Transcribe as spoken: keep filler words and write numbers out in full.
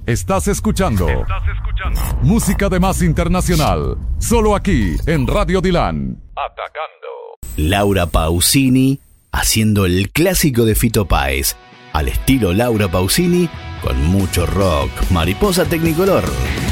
Estás escuchando, Estás escuchando música de más internacional, solo aquí en Radio Dilan. Atacando. Laura Pausini haciendo el clásico de Fito Páez, al estilo Laura Pausini, con mucho rock, Mariposa Tecnicolor.